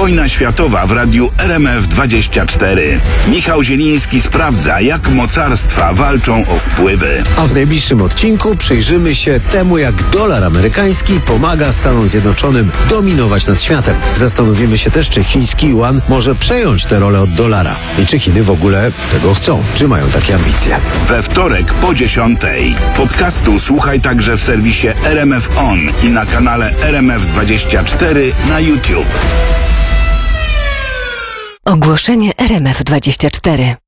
Wojna światowa w radiu RMF24. Michał Zieliński sprawdza, jak mocarstwa walczą o wpływy. A w najbliższym odcinku przyjrzymy się temu, jak dolar amerykański pomaga Stanom Zjednoczonym dominować nad światem. Zastanowimy się też, czy chiński yuan może przejąć tę rolę od dolara i czy Chiny w ogóle tego chcą, czy mają takie ambicje. We wtorek po 10:00. Podcastu słuchaj także w serwisie RMF On i na kanale RMF24 na YouTube. Ogłoszenie RMF24.